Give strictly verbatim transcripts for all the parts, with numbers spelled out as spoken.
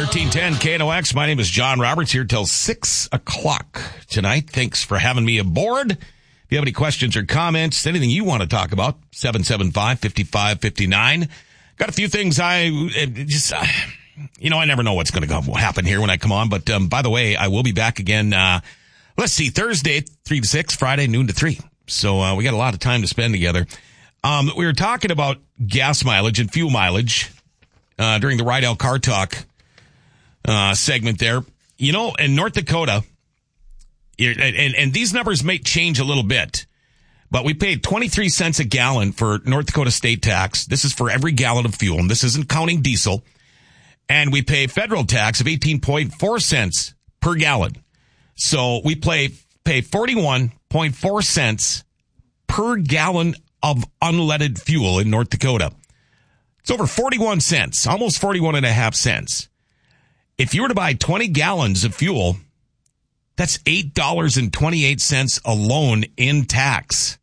thirteen ten K N O X. My name is John Roberts, here till six o'clock tonight. Thanks for having me aboard. If you have any questions or comments, anything you want to talk about, seven seven five, five five five nine. Got a few things I just, uh, you know, I never know what's going to happen here when I come on. But um, by the way, I will be back again, uh, let's see, Thursday, three to six, Friday, noon to three. So uh, we got a lot of time to spend together. Um, we were talking about gas mileage and fuel mileage uh, during the Rydell Car Talk uh, segment there. You know, in North Dakota, and, and, and these numbers may change a little bit, but we paid twenty-three cents a gallon for North Dakota state tax. This is for every gallon of fuel, and this isn't counting diesel. And we pay federal tax of eighteen point four cents per gallon. So we pay, pay forty-one point four cents per gallon of unleaded fuel in North Dakota. It's over forty-one cents, almost forty-one and a half cents. If you were to buy twenty gallons of fuel, that's eight dollars and twenty-eight cents alone in tax.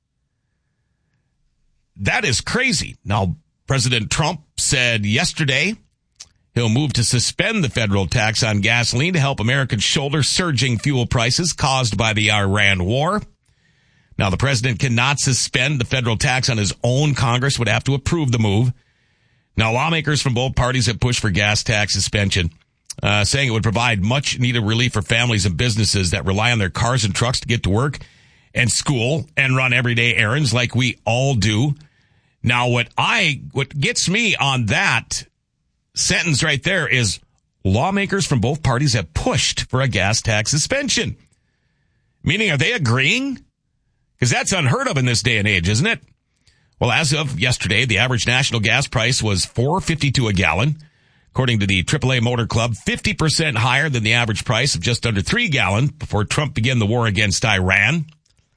That is crazy. Now, President Trump said yesterday he'll move to suspend the federal tax on gasoline to help Americans shoulder surging fuel prices caused by the Iran war. Now, the president cannot suspend the federal tax on his own. Congress would have to approve the move. Now, lawmakers from both parties have pushed for gas tax suspension, uh, saying it would provide much needed relief for families and businesses that rely on their cars and trucks to get to work and school and run everyday errands like we all do. Now, what I, what gets me on that sentence right there is lawmakers from both parties have pushed for a gas tax suspension. Meaning, are they agreeing? Because that's unheard of in this day and age, isn't it? Well, as of yesterday, the average national gas price was four dollars and fifty-two cents a gallon. According to the triple A Motor Club, fifty percent higher than the average price of just under three gallon before Trump began the war against Iran.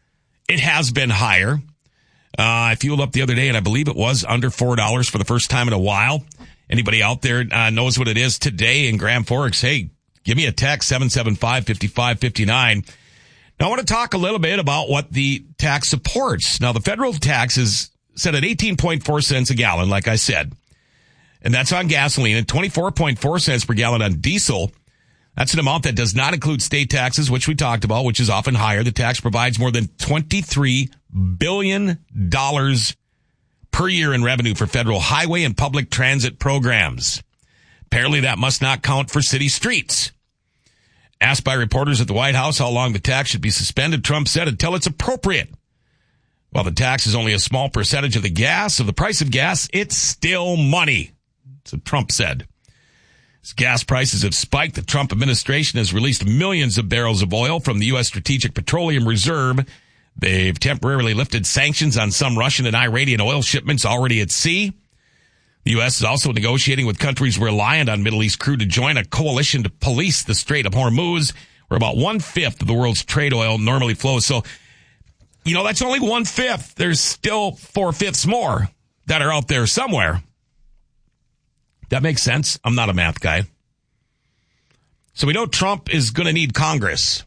It has been higher. Uh, I fueled up the other day, and I believe it was under four dollars for the first time in a while. Anybody out there uh, knows what it is today in Grand Forks? Hey, give me a text, seven seven five, five five five nine. Now, I want to talk a little bit about what the tax supports. Now, the federal tax is set at eighteen point four cents a gallon, like I said. And that's on gasoline, and twenty-four point four cents per gallon on diesel. That's an amount that does not include state taxes, which we talked about, which is often higher. The tax provides more than twenty-three billion dollars per year in revenue for federal highway and public transit programs. Apparently, that must not count for city streets. Asked by reporters at the White House how long the tax should be suspended, Trump said until it's appropriate. While the tax is only a small percentage of the gas, of the price of gas, it's still money. That's what Trump said. As gas prices have spiked, the Trump administration has released millions of barrels of oil from the U S Strategic Petroleum Reserve. They've temporarily lifted sanctions on some Russian and Iranian oil shipments already at sea. The U S is also negotiating with countries reliant on Middle East crude to join a coalition to police the Strait of Hormuz, where about one-fifth of the world's trade oil normally flows. So, you know, that's only one-fifth. There's still four-fifths more that are out there somewhere. That makes sense. I'm not a math guy. So we know Trump is going to need Congress.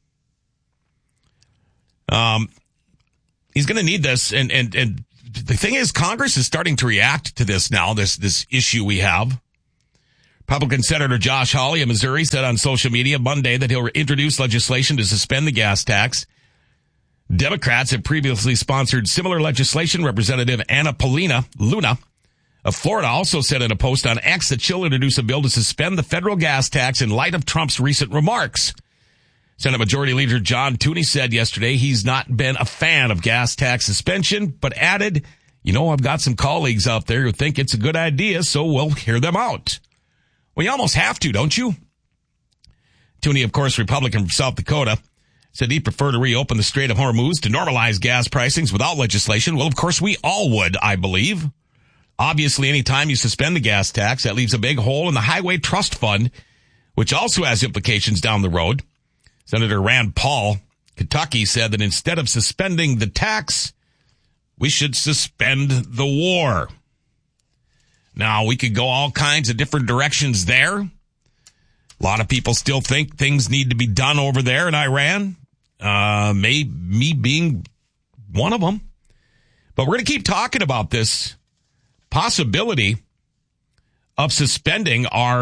Um, he's going to need this, and, and, and the thing is, Congress is starting to react to this now, this, this issue we have. Republican Senator Josh Hawley of Missouri said on social media Monday that he'll introduce legislation to suspend the gas tax. Democrats have previously sponsored similar legislation. Representative Anna Paulina Luna of Florida also said in a post on X that she'll introduce a bill to suspend the federal gas tax in light of Trump's recent remarks. Senate Majority Leader John Tooney said yesterday he's not been a fan of gas tax suspension, but added, you know, I've got some colleagues out there who think it's a good idea, so we'll hear them out. Well, you almost have to, don't you? Tooney, of course, Republican from South Dakota, said he'd prefer to reopen the Strait of Hormuz to normalize gas pricings without legislation. Well, of course, we all would, I believe. Obviously, any time you suspend the gas tax, that leaves a big hole in the Highway Trust Fund, which also has implications down the road. Senator Rand Paul, Kentucky, said that instead of suspending the tax, we should suspend the war. Now, we could go all kinds of different directions there. A lot of people still think things need to be done over there in Iran. Uh, may, me being one of them. But we're going to keep talking about this possibility of suspending our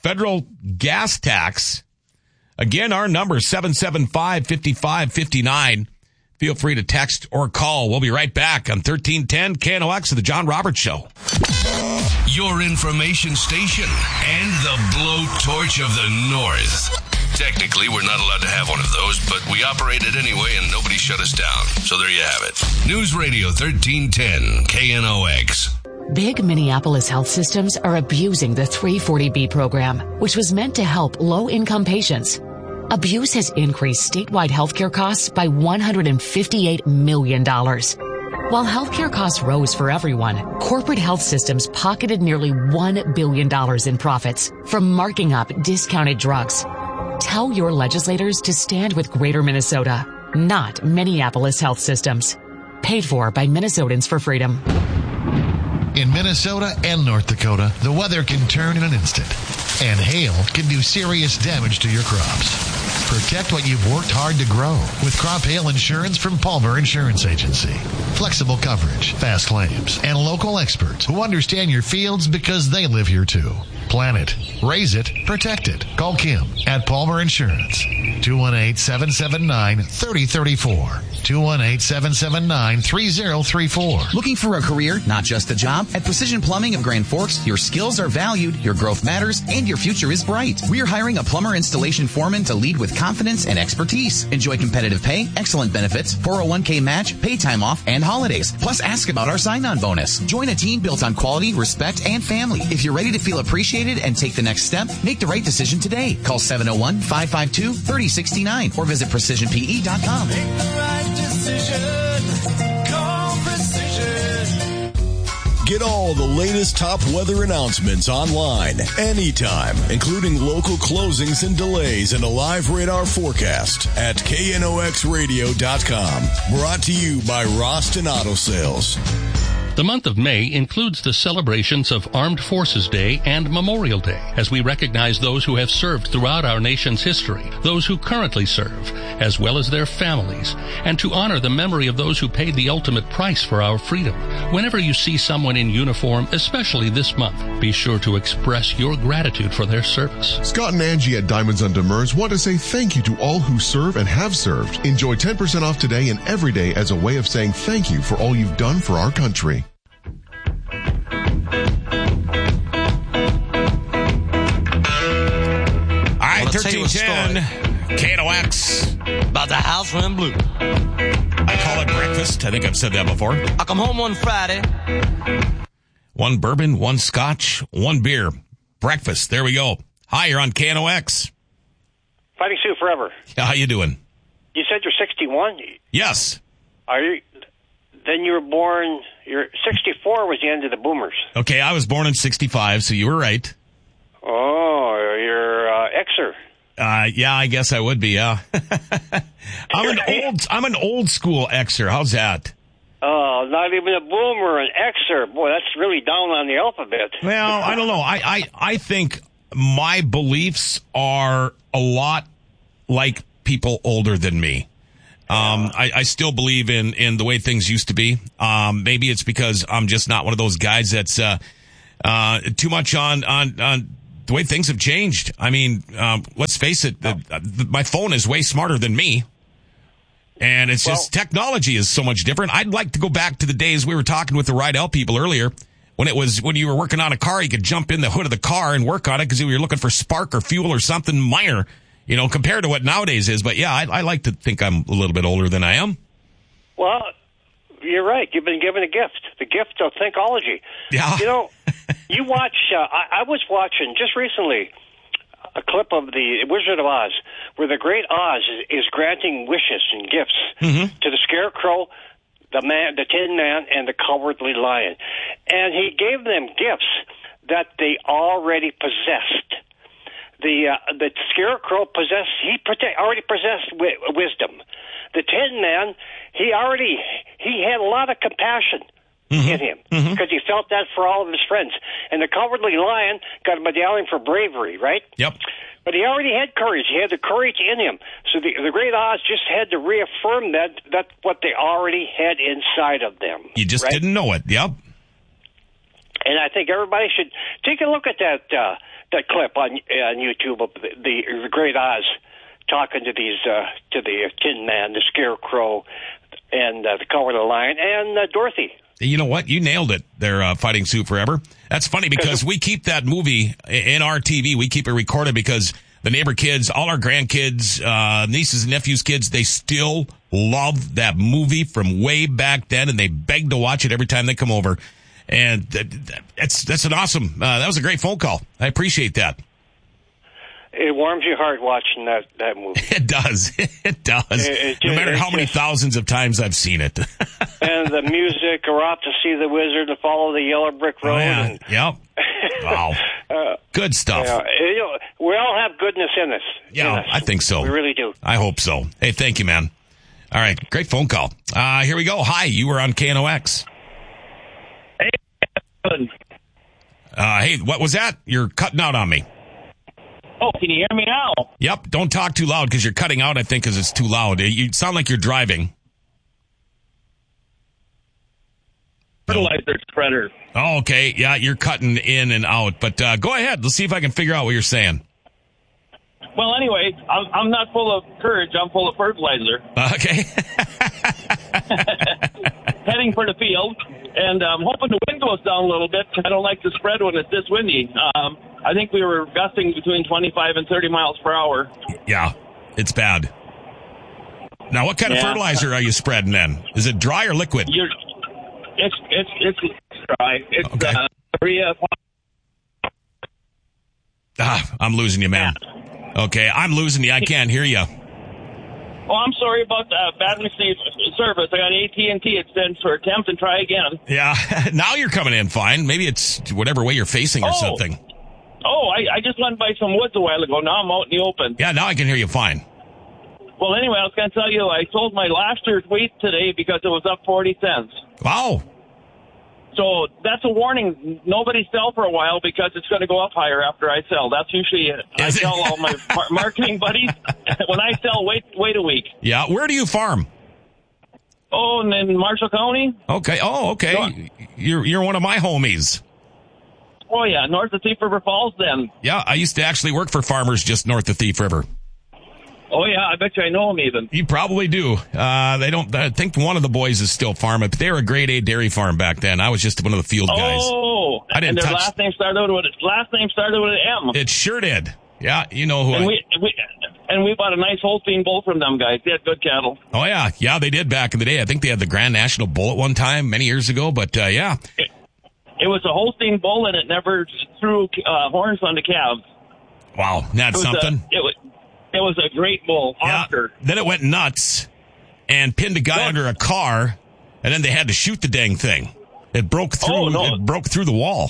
federal gas tax. Again, our number, seven seven five, five five five nine. Feel free to text or call. We'll be right back on thirteen ten K N O X of the John Roberts Show. Your information station and the blowtorch of the North. Technically, we're not allowed to have one of those, but we operate it anyway and nobody shut us down. So there you have it. News Radio thirteen ten K N O X. Big Minneapolis health systems are abusing the three forty B program, which was meant to help low-income patients. Abuse has increased statewide healthcare costs by one hundred fifty-eight million dollars. While healthcare costs rose for everyone, corporate health systems pocketed nearly one billion dollars in profits from marking up discounted drugs. Tell your legislators to stand with Greater Minnesota, not Minneapolis health systems. Paid for by Minnesotans for Freedom. In Minnesota and North Dakota, the weather can turn in an instant, and hail can do serious damage to your crops. Protect what you've worked hard to grow with crop hail insurance from Palmer Insurance Agency. Flexible coverage, fast claims, and local experts who understand your fields because they live here too. Plan it, raise it, protect it. Call Kim at Palmer Insurance. two one eight, seven seven nine, three zero three four. two one eight, seven seven nine, three zero three four. Looking for a career, not just a job? At Precision Plumbing of Grand Forks, your skills are valued, your growth matters, and your future is bright. We're hiring a plumber installation foreman to lead with confidence and expertise. Enjoy competitive pay, excellent benefits, four oh one k match, pay time off, and holidays. Plus, ask about our sign-on bonus. Join a team built on quality, respect, and family. If you're ready to feel appreciated and take the next step, make the right decision today. Call seven oh one, five five two, three oh six nine or visit precision p e dot com. Make the right decision. Call Precision. Get all the latest top weather announcements online, anytime, including local closings and delays and a live radar forecast at K N O X radio dot com. Brought to you by Roston Auto Sales. The month of May includes the celebrations of Armed Forces Day and Memorial Day, as we recognize those who have served throughout our nation's history, those who currently serve, as well as their families, and to honor the memory of those who paid the ultimate price for our freedom. Whenever you see someone in uniform, especially this month, be sure to express your gratitude for their service. Scott and Angie at Diamonds on Demers want to say thank you to all who serve and have served. Enjoy ten percent off today and every day as a way of saying thank you for all you've done for our country. thirteen ten K N O X. About the house went blue. I call it breakfast. I think I've said that before. I come home on Friday. One bourbon, one scotch, one beer. Breakfast. There we go. Hi, you're on K N O X. Fighting Sioux forever. How you doing? You said you're sixty-one? Yes. Are you? Then you were born, you're sixty-four was the end of the boomers. Okay, I was born in sixty-five, so you were right. Oh, you're uh, Xer. Uh, yeah, I guess I would be, yeah. I'm an old, I'm an old school Xer. How's that? Oh, not even a boomer, an Xer. Boy, that's really down on the alphabet. Well, I don't know. I, I, I think my beliefs are a lot like people older than me. Um, I, I still believe in, in the way things used to be. Um, maybe it's because I'm just not one of those guys that's, uh, uh, too much on, on, on the way things have changed. I mean, um, let's face it, the, the, my phone is way smarter than me. And it's just, well, technology is so much different. I'd like to go back to the days we were talking with the Rydell people earlier, when it was, when you were working on a car, you could jump in the hood of the car and work on it because you were looking for spark or fuel or something minor. You know, compared to what nowadays is. But, yeah, I, I like to think I'm a little bit older than I am. Well, you're right. You've been given a gift, the gift of Thinkology. Yeah. You know, you watch, uh, I, I was watching just recently a clip of the Wizard of Oz, where the great Oz is, is granting wishes and gifts mm-hmm. to the Scarecrow, the man, the Tin Man, and the Cowardly Lion. And he gave them gifts that they already possessed. The uh, the Scarecrow possessed, he protect, already possessed wi- wisdom. The Tin Man, he already, he had a lot of compassion mm-hmm. in him because mm-hmm. he felt that for all of his friends. And the Cowardly Lion got a medallion for bravery, right? Yep. But he already had courage. He had the courage in him. So the, the great Oz just had to reaffirm that, that what they already had inside of them. You just right? didn't know it. Yep. And I think everybody should take a look at that, uh, that clip on on YouTube of the, the, the Great Oz talking to these uh, to the Tin Man, the Scarecrow, and uh, the Cowardly Lion, and uh, Dorothy. You know what? You nailed it. They're uh, Fighting Sue Forever. That's funny because we keep that movie in our T V. We keep it recorded because the neighbor kids, all our grandkids, uh, nieces and nephews' kids, they still love that movie from way back then, and they beg to watch it every time they come over. And that's that's an awesome. Uh, that was a great phone call. I appreciate that. It warms your heart watching that, that movie. It does. It does. It, it, no matter how many just, thousands of times I've seen it. And the music, or off to see the wizard, to follow the yellow brick road. Oh, yeah. And, yep. Wow. uh, Good stuff. Uh, you know, we all have goodness in us. Yeah, in us. I think so. We really do. I hope so. Hey, thank you, man. All right. Great phone call. Uh, here we go. Hi. You were on K N O X. Hey. Uh, hey, what was that? You're cutting out on me. Oh, can you hear me now? Yep. Don't talk too loud because you're cutting out, I think, because it's too loud. You sound like you're driving. Fertilizer spreader. Oh, okay. Yeah, you're cutting in and out. But uh, go ahead. Let's see if I can figure out what you're saying. Well, anyway, I'm, I'm not full of courage. I'm full of fertilizer. Okay. Heading for the field, and I'm hoping the wind goes down a little bit. I don't like to spread when it's this windy. Um, I think we were gusting between twenty-five and thirty miles per hour. Yeah, it's bad. Now, what kind yeah. of fertilizer are you spreading then? Is it dry or liquid? You're, it's it's it's dry. It's okay. uh, urea. Ah, I'm losing you, man. Yeah. Okay, I'm losing you. I can't hear you. Oh, I'm sorry about uh, bad received service. I got A T and T extend for attempt and try again. Yeah, now you're coming in fine. Maybe it's whatever way you're facing or oh. something. Oh, I, I just went by some woods a while ago. Now I'm out in the open. Yeah, now I can hear you fine. Well, anyway, I was going to tell you, I sold my last year's wheat today because it was up forty cents. Wow. So that's a warning. Nobody sell for a while because it's going to go up higher after I sell. That's usually it. I tell all my mar- marketing buddies, when I sell, wait wait a week. Yeah. Where do you farm? Oh, and in Marshall County. Okay. Oh, okay. So, you're you're one of my homies. Oh, yeah. North of Thief River Falls, then. Yeah. I used to actually work for farmers just north of Thief River. Oh, yeah, I bet you I know them even. You probably do. Uh, they don't, I think one of the boys is still farming, but they were a grade A dairy farm back then. I was just one of the field guys. Oh, I didn't and their touch... last name started with last name started with an M. It sure did. Yeah, you know who and I... we, we And we bought a nice Holstein bull from them guys. They had good cattle. Oh, yeah. Yeah, they did back in the day. I think they had the Grand National Bull at one time, many years ago, but uh, yeah. It, it was a Holstein bull, and it never threw uh, horns on the calves. Wow, that's something. A, it was It was a great bull, Oscar. Yeah. Then it went nuts and pinned a guy no. under a car, and then they had to shoot the dang thing. It broke through. Oh, no. It broke through the wall.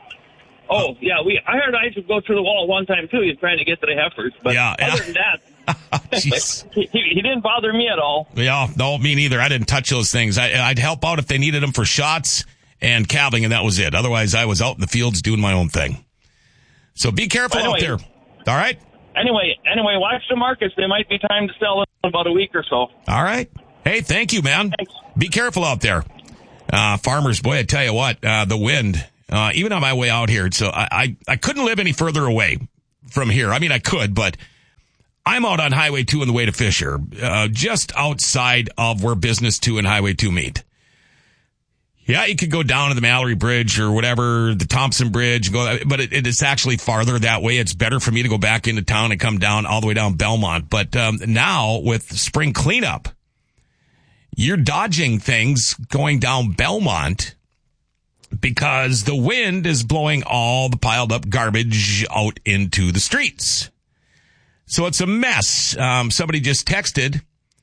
Oh, uh, yeah. We I heard I should go through the wall one time too. He was trying to get to the heifers, but yeah, other yeah. than that, he, he didn't bother me at all. Yeah, no, me neither. I didn't touch those things. I, I'd help out if they needed them for shots and calving, and that was it. Otherwise, I was out in the fields doing my own thing. So be careful anyway, out there. All right. Anyway, anyway, watch the markets. They might be time to sell in about a week or so. All right. Hey, thank you, man. Thanks. Be careful out there. Uh, farmers, boy, I tell you what, uh, the wind, uh, even on my way out here. So I, I, I couldn't live any further away from here. I mean, I could, but I'm out on Highway two on the way to Fisher, uh, just outside of where Business two and Highway two meet. Yeah, you could go down to the Mallory Bridge or whatever, the Thompson Bridge, go, but it, it is actually farther that way. It's better for me to go back into town and come down all the way down Belmont. But um, now with spring cleanup, you're dodging things going down Belmont because the wind is blowing all the piled up garbage out into the streets. So it's a mess. Um, somebody just texted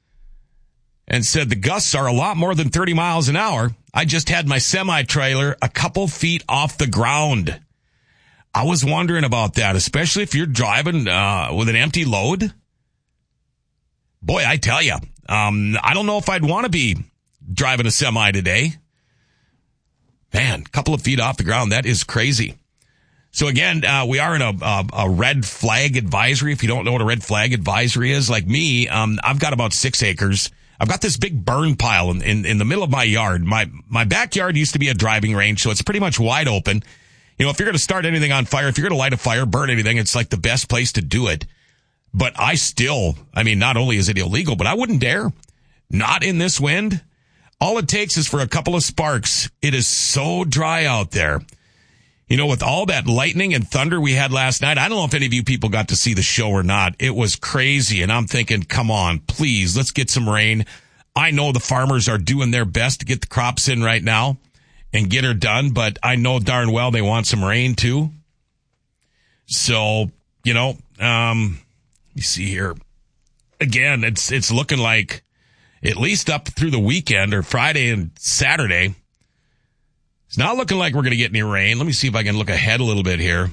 and said the gusts are a lot more than thirty miles an hour. I just had my semi-trailer a couple feet off the ground. I was wondering about that, especially if you're driving uh, with an empty load. Boy, I tell you, um, I don't know if I'd want to be driving a semi today. Man, a couple of feet off the ground, that is crazy. So again, uh, we are in a, a, a red flag advisory. If you don't know what a red flag advisory is, like me, um, I've got about six acres. I've got this big burn pile in, in, in the middle of my yard. My, my backyard used to be a driving range, so it's pretty much wide open. You know, if you're going to start anything on fire, if you're going to light a fire, burn anything, it's like the best place to do it. But I still, I mean, not only is it illegal, but I wouldn't dare. Not in this wind. All it takes is for a couple of sparks. It is so dry out there. You know, with all that lightning and thunder we had last night, I don't know if any of you people got to see the show or not. It was crazy. And I'm thinking, come on, please, let's get some rain. I know the farmers are doing their best to get the crops in right now and get her done, but I know darn well they want some rain too. So, you know, um, you see here again, it's, it's looking like at least up through the weekend or Friday and Saturday, it's not looking like we're going to get any rain. Let me see if I can look ahead a little bit here.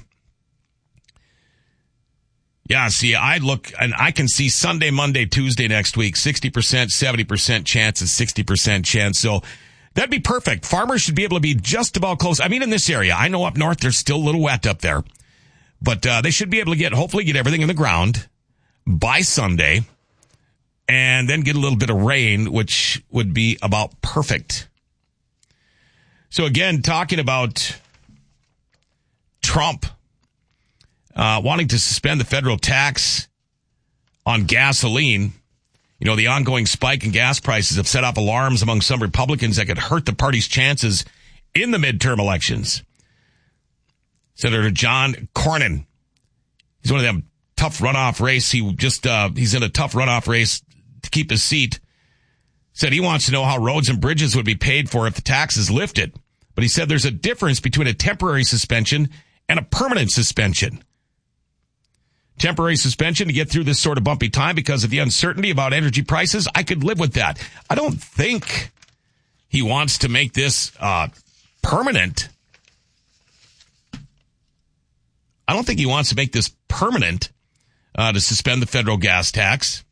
Yeah, see, I look, and I can see Sunday, Monday, Tuesday next week, sixty percent, seventy percent chance, and sixty percent chance. So that'd be perfect. Farmers should be able to be just about close. I mean, in this area, I know up north, there's still a little wet up there. But uh, they should be able to get, hopefully get everything in the ground by Sunday and then get a little bit of rain, which would be about perfect. So again, talking about Trump uh, wanting to suspend the federal tax on gasoline. You know, the ongoing spike in gas prices have set off alarms among some Republicans that could hurt the party's chances in the midterm elections. Senator John Cornyn, he's one of them tough runoff race. He just, uh, he's in a tough runoff race to keep his seat. Said he wants to know how roads and bridges would be paid for if the tax is lifted. But he said there's a difference between a temporary suspension and a permanent suspension. Temporary suspension to get through this sort of bumpy time because of the uncertainty about energy prices. I could live with that. I don't think he wants to make this uh, permanent. I don't think he wants to make this permanent uh, to suspend the federal gas tax.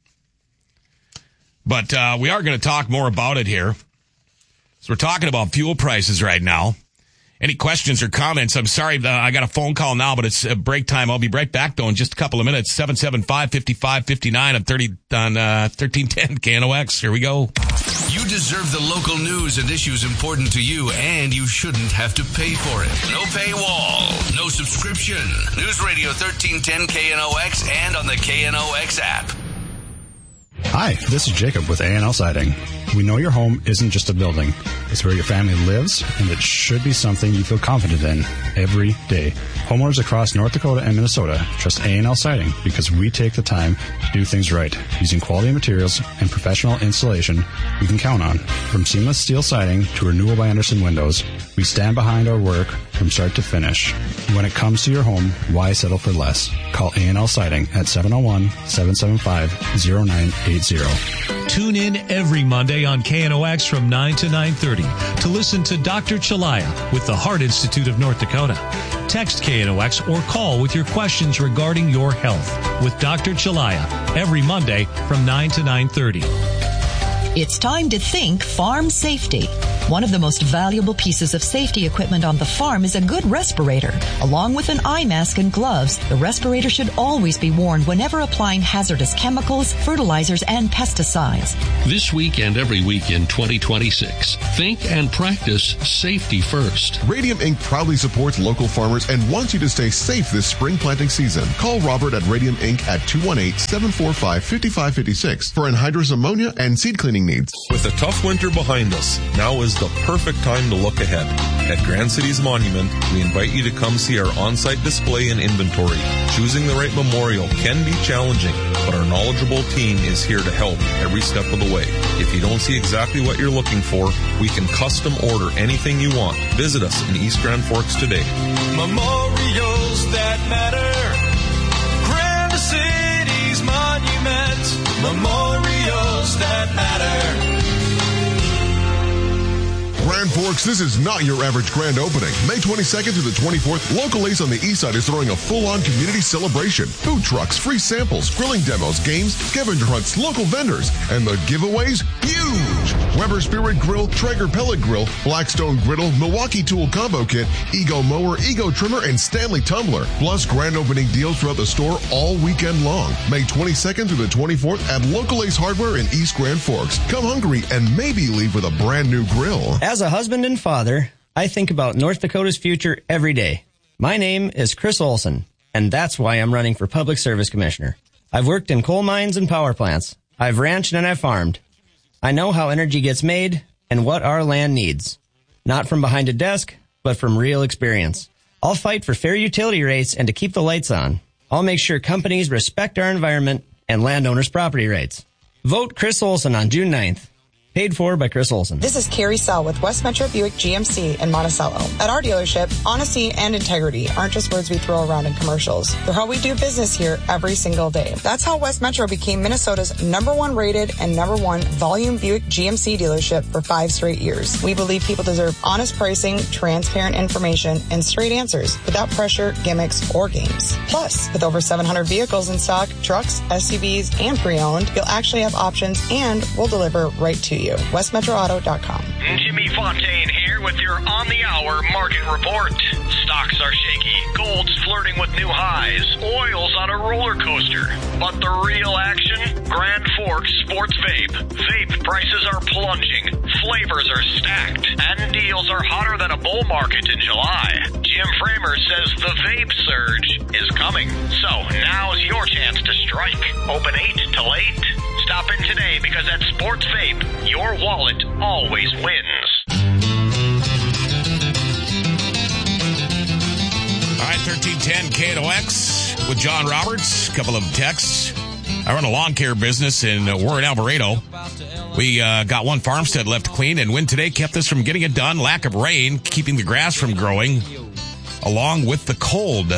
But uh, we are going to talk more about it here. So we're talking about fuel prices right now. Any questions or comments? I'm sorry, uh, I got a phone call now, but it's uh, break time. I'll be right back, though, in just a couple of minutes. seven seven five, five five five nine on, thirty, on uh, thirteen ten K N O X. Here we go. You deserve the local news and issues important to you, and you shouldn't have to pay for it. No paywall, no subscription. News Radio thirteen ten K N O X and on the K N O X app. Hi, this is Jacob with A and L Siding. We know your home isn't just a building. It's where your family lives, and it should be something you feel confident in every day. Homeowners across North Dakota and Minnesota trust A and L Siding because we take the time to do things right, using quality materials and professional installation you can count on. From seamless steel siding to Renewal by Andersen windows, we stand behind our work from start to finish. When it comes to your home, why settle for less? Call A and L Siding at seven oh one, seven seven five, oh nine eight zero. Tune in every Monday on K N O X from nine to nine thirty to listen to Doctor Chalaya with the Heart Institute of North Dakota. Text K N O X or call with your questions regarding your health with Doctor Chalaya every Monday from nine to nine thirty. It's time to think farm safety. One of the most valuable pieces of safety equipment on the farm is a good respirator. Along with an eye mask and gloves, the respirator should always be worn whenever applying hazardous chemicals, fertilizers, and pesticides. This week and every week in twenty twenty-six, think and practice safety first. Radium Incorporated proudly supports local farmers and wants you to stay safe this spring planting season. Call Robert at Radium Incorporated at two one eight, seven four five, five five five six for anhydrous ammonia and seed cleaning needs. With a tough winter behind us, now is the perfect time to look ahead. At Grand Cities Monument, we invite you to come see our on-site display and inventory. Choosing the right memorial can be challenging, but our knowledgeable team is here to help every step of the way. If you don't see exactly what you're looking for, we can custom order anything you want. Visit us in East Grand Forks today. Memorials that matter. Grand Cities Monument. Memorials that matter. Grand Forks, this is not your average grand opening. May twenty-second to the twenty-fourth, Local Ace on the East Side is throwing a full-on community celebration. Food trucks, free samples, grilling demos, games, scavenger hunts, local vendors, and the giveaways, huge! Weber Spirit Grill, Traeger Pellet Grill, Blackstone Griddle, Milwaukee Tool Combo Kit, Ego Mower, Ego Trimmer, and Stanley Tumbler. Plus grand opening deals throughout the store all weekend long. May twenty-second through the twenty-fourth at Local Ace Hardware in East Grand Forks. Come hungry and maybe leave with a brand new grill. As a husband and father, I think about North Dakota's future every day. My name is Chris Olson, and that's why I'm running for Public Service Commissioner. I've worked in coal mines and power plants. I've ranched and I've farmed. I know how energy gets made and what our land needs. Not from behind a desk, but from real experience. I'll fight for fair utility rates and to keep the lights on. I'll make sure companies respect our environment and landowners' property rights. Vote Chris Olson on June ninth. Paid for by Chris Olson. This is Carrie Sell with West Metro Buick G M C in Monticello. At our dealership, honesty and integrity aren't just words we throw around in commercials. They're how we do business here every single day. That's how West Metro became Minnesota's number one rated and number one volume Buick G M C dealership for five straight years. We believe people deserve honest pricing, transparent information, and straight answers without pressure, gimmicks, or games. Plus, with over seven hundred vehicles in stock, trucks, S U Vs, and pre-owned, you'll actually have options and we'll deliver right to you. west metro auto dot com. Jimmy Fontaine here with your on-the-hour market report. Stocks are shaky. Gold's flirting with new highs. Oil's on a roller coaster. But the real action? Grand Forks Sports Vape. Vape prices are plunging. Flavors are stacked. And deals are hotter than a bull market in July. Jim Framer says the vape surge is coming. So now's your chance to strike. Open eight till eight. Stop in today because at Sports Vape, your wallet always wins. All right, thirteen ten K N O X with John Roberts. A couple of texts. I run a lawn care business and uh, we're in Alvarado. We uh, got one farmstead left to clean, and wind today kept us from getting it done. Lack of rain, keeping the grass from growing, along with the cold.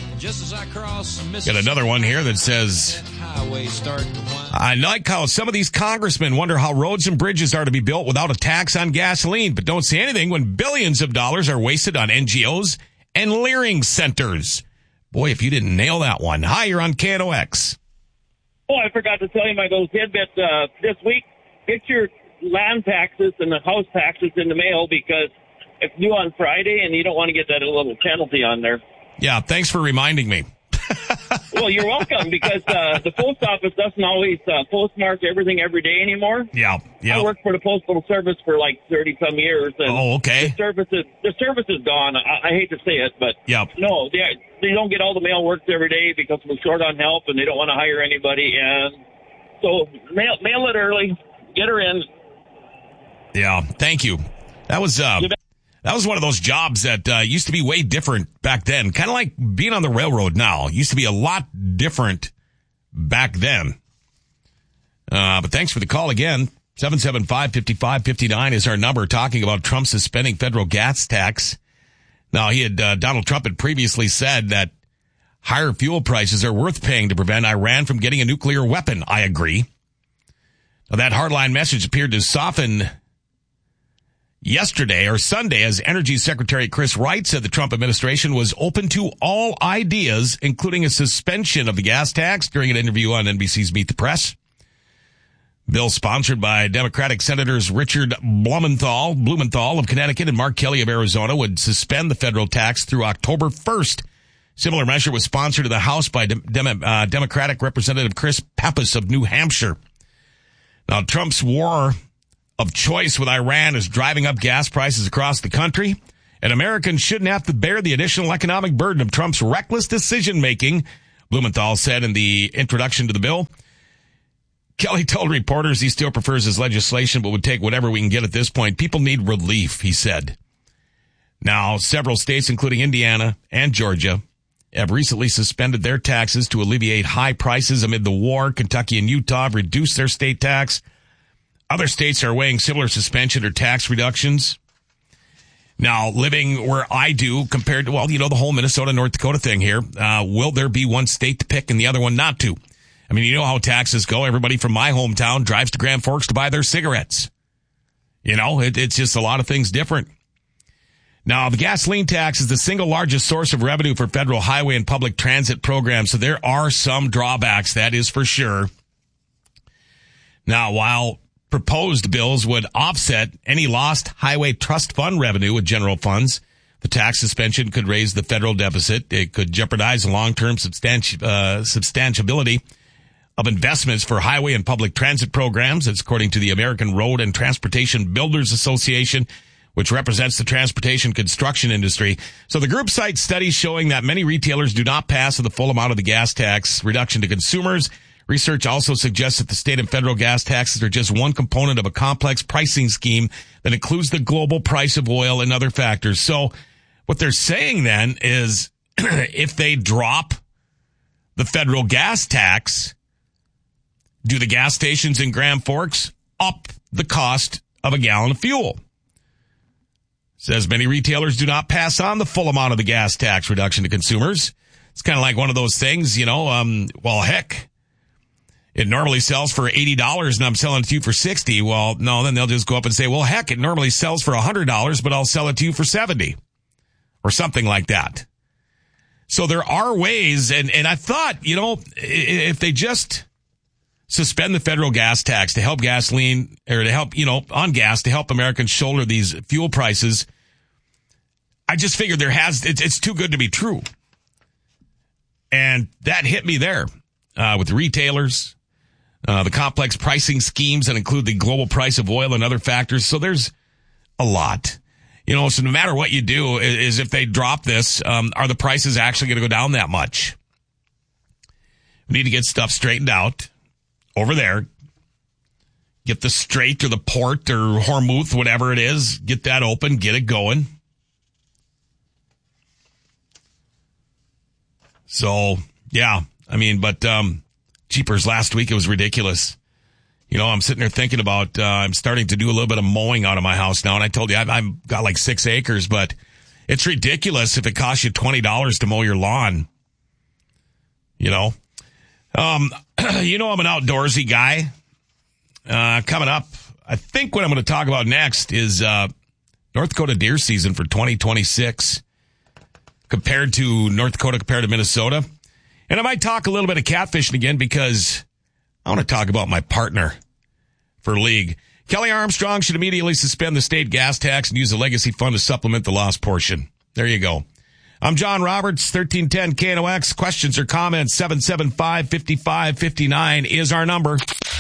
Got another one here that says, I like how some of these congressmen wonder how roads and bridges are to be built without a tax on gasoline, but don't say anything when billions of dollars are wasted on N G Os and leering centers. Boy, if you didn't nail that one. Hi, you're on K N O X. Oh, I forgot to tell you, my little tidbit uh, this week. Get your land taxes and the house taxes in the mail because it's due on Friday and you don't want to get that little penalty on there. Yeah, thanks for reminding me. Well, you're welcome, because uh, the post office doesn't always uh, postmark everything every day anymore. Yeah, yeah. I worked for the Postal Service for like thirty-some years. And oh, okay. The service is, the service is gone. I, I hate to say it, but yep. no, they, they don't get all the mail worked every day because we're short on help and they don't want to hire anybody. And so mail, mail it early, get her in. Yeah, thank you. That was... Uh, That was one of those jobs that uh, used to be way different back then. Kind of like being on the railroad now. It used to be a lot different back then. Uh, but thanks for the call again. seven seven five, five five five nine is our number, talking about Trump suspending federal gas tax. Now, he had uh, Donald Trump had previously said that higher fuel prices are worth paying to prevent Iran from getting a nuclear weapon. I agree. Now, that hardline message appeared to soften yesterday or Sunday as Energy Secretary Chris Wright said the Trump administration was open to all ideas, including a suspension of the gas tax, during an interview on N B C's Meet the Press. Bill sponsored by Democratic Senators Richard Blumenthal, Blumenthal of Connecticut and Mark Kelly of Arizona would suspend the federal tax through October first. Similar measure was sponsored in the House by Dem- Dem- uh, Democratic Representative Chris Pappas of New Hampshire. Now, Trump's war of choice with Iran is driving up gas prices across the country, and Americans shouldn't have to bear the additional economic burden of Trump's reckless decision-making, Blumenthal said in the introduction to the bill. Kelly told reporters he still prefers his legislation, but would take whatever we can get at this point. People need relief, he said. Now, several states, including Indiana and Georgia, have recently suspended their taxes to alleviate high prices amid the war. Kentucky and Utah have reduced their state tax. Other states are weighing similar suspension or tax reductions. Now, living where I do compared to, well, you know, the whole Minnesota, North Dakota thing here, uh, will there be one state to pick and the other one not to? I mean, you know how taxes go. Everybody from my hometown drives to Grand Forks to buy their cigarettes. You know, it, it's just a lot of things different. Now, the gasoline tax is the single largest source of revenue for federal highway and public transit programs, so there are some drawbacks, that is for sure. Now, while proposed bills would offset any lost highway trust fund revenue with general funds, the tax suspension could raise the federal deficit. It could jeopardize the long-term substanti- uh, substantiability of investments for highway and public transit programs. It's according to the American Road and Transportation Builders Association, which represents the transportation construction industry. So the group cites studies showing that many retailers do not pass the full amount of the gas tax reduction to consumers. Research also suggests that the state and federal gas taxes are just one component of a complex pricing scheme that includes the global price of oil and other factors. So what they're saying then is if they drop the federal gas tax, do the gas stations in Grand Forks up the cost of a gallon of fuel? Says many retailers do not pass on the full amount of the gas tax reduction to consumers. It's kind of like one of those things, you know, um, well, heck, it normally sells for eighty dollars and I'm selling it to you for sixty dollars. Well, no, then they'll just go up and say, well, heck, it normally sells for one hundred dollars, but I'll sell it to you for seventy dollars or something like that. So there are ways, and, and I thought, you know, if they just suspend the federal gas tax to help gasoline, or to help, you know, on gas, to help Americans shoulder these fuel prices, I just figured there has, it's, it's too good to be true. And that hit me there uh, with the retailers, uh, the complex pricing schemes that include the global price of oil and other factors. So there's a lot. You know, so no matter what you do, is, is if they drop this, um, are the prices actually going to go down that much? We need to get stuff straightened out over there. Get the Strait or the port or Hormuz, whatever it is, get that open, get it going. So, yeah, I mean, but um, Jeepers, last week it was ridiculous. You know, I'm sitting there thinking about, uh, I'm starting to do a little bit of mowing out of my house now. And I told you, I've, I've got like six acres, but it's ridiculous if it costs you twenty dollars to mow your lawn. You know, um, you know, I'm an outdoorsy guy. Uh, coming up, I think what I'm going to talk about next is, uh, North Dakota deer season for twenty twenty-six compared to North Dakota, compared to Minnesota. And I might talk a little bit of catfishing again because I want to talk about my partner for league. Kelly Armstrong should immediately suspend the state gas tax and use the legacy fund to supplement the lost portion. There you go. I'm John Roberts, thirteen ten K N O X. Questions or comments, seven seven five, five five five nine is our number.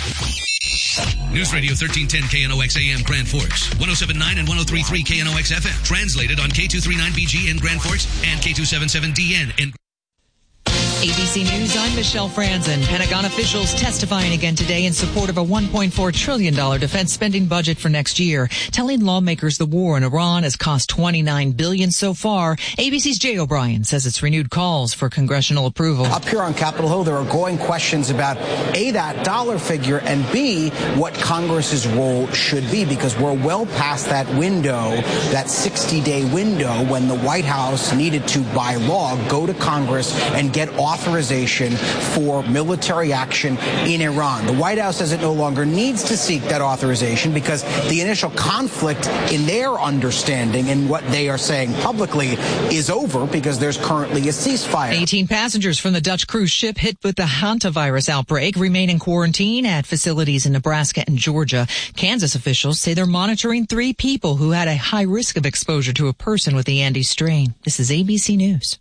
News Radio thirteen ten K N O X A M Grand Forks, one oh seven point nine and one oh three point three K N O X F M. Translated on K two thirty-nine B G in Grand Forks and K two seventy-seven D N in A B C News, I'm Michelle Franzen. Pentagon officials testifying again today in support of a one point four trillion dollars defense spending budget for next year, telling lawmakers the war in Iran has cost twenty-nine billion dollars so far. A B C's Jay O'Brien says it's renewed calls for congressional approval. Up here on Capitol Hill, there are growing questions about A, that dollar figure, and B, what Congress's role should be, because we're well past that window, that sixty-day window when the White House needed to, by law, go to Congress and get authorization for military action in Iran. The White House says it no longer needs to seek that authorization because the initial conflict in their understanding and what they are saying publicly is over because there's currently a ceasefire. eighteen passengers from the Dutch cruise ship hit with the hantavirus outbreak remain in quarantine at facilities in Nebraska and Georgia. Kansas officials say they're monitoring three people who had a high risk of exposure to a person with the Andes strain. This is A B C News.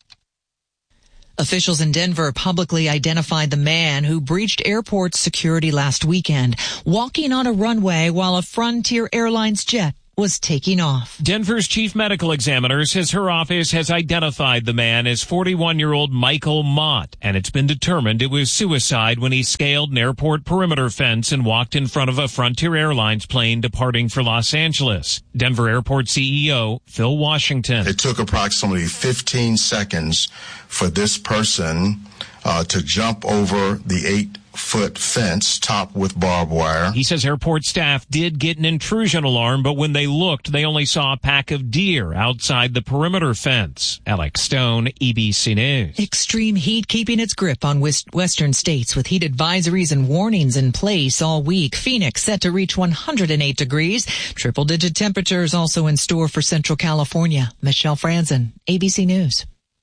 Officials in Denver publicly identified the man who breached airport security last weekend, walking on a runway while a Frontier Airlines jet was taking off. Denver's chief medical examiner says her office has identified the man as forty-one-year-old Michael Mott, and it's been determined it was suicide when he scaled an airport perimeter fence and walked in front of a Frontier Airlines plane departing for Los Angeles. Denver Airport C E O Phil Washington. It took approximately fifteen seconds for this person uh, to jump over the eight foot fence topped with barbed wire. He says airport staff did get an intrusion alarm, but when they looked, they only saw a pack of deer outside the perimeter fence. Alex Stone, E B C News. Extreme heat keeping its grip on west- western states with heat advisories and warnings in place all week. Phoenix set to reach one hundred eight degrees. Triple-digit temperatures also in store for Central California. Michelle Franzen, A B C News.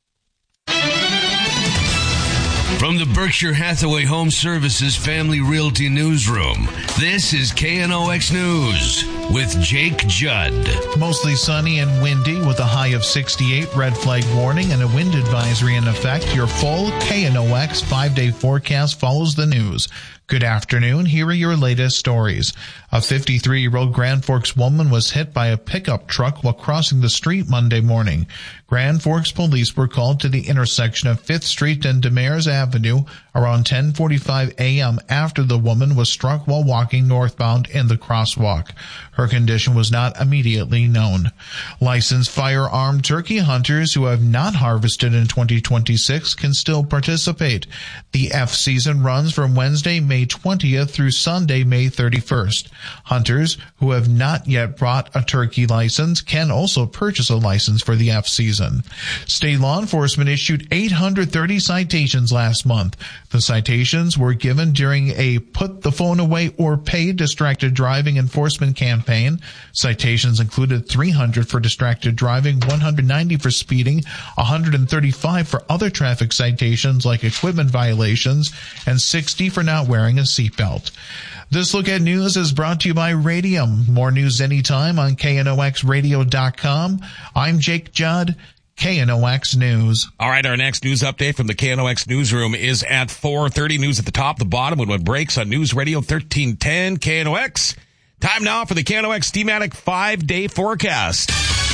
From the Berkshire Hathaway Home Services Family Realty Newsroom, this is K N O X News with Jake Judd. Mostly sunny and windy with a high of sixty-eight, red flag warning and a wind advisory in effect. Your full K N O X five-day forecast follows the news. Good afternoon. Here are your latest stories. A fifty-three-year-old Grand Forks woman was hit by a pickup truck while crossing the street Monday morning. Grand Forks police were called to the intersection of fifth Street and Demers Avenue around ten forty-five a.m. after the woman was struck while walking northbound in the crosswalk. Her condition was not immediately known. Licensed firearm turkey hunters who have not harvested in twenty twenty-six can still participate. The F season runs from Wednesday, May twentieth through Sunday, May thirty-first. Hunters who have not yet brought a turkey license can also purchase a license for the F season. State law enforcement issued eight hundred thirty citations last month. The citations were given during a Put the Phone Away or Pay distracted driving enforcement campaign. Citations included three hundred for distracted driving, one hundred ninety for speeding, one hundred thirty-five for other traffic citations like equipment violations, and sixty for not wearing a seatbelt. This Look at News is brought to you by Radium. More news anytime on K N O X radio dot com. I'm Jake Judd, K N O X News. All right, our next news update from the K N O X newsroom is at four thirty. News at the top, the bottom, when it breaks on News Radio thirteen ten K N O X. Time now for the K N O X Steamatic five-day forecast.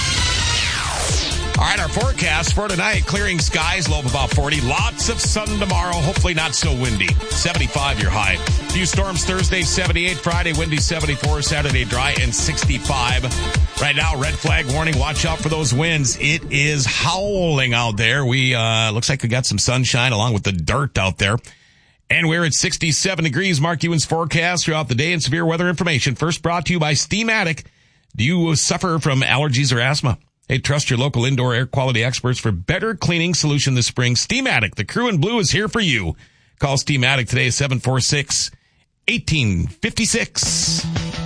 All right, our forecast for tonight, clearing skies, low of about forty. Lots of sun tomorrow, hopefully not so windy. seventy-five your high. Few storms Thursday, seventy-eight. Friday, windy, seventy-four. Saturday, dry and sixty-five. Right now, red flag warning. Watch out for those winds. It is howling out there. We, uh, looks like we got some sunshine along with the dirt out there. And we're at sixty-seven degrees. Mark Ewan's forecast throughout the day and severe weather information. First brought to you by Steamatic. Do you suffer from allergies or asthma? Hey, trust your local indoor air quality experts for better cleaning solution this spring. Steamatic, the crew in blue is here for you. Call Steamatic today, seven four six, one eight five six.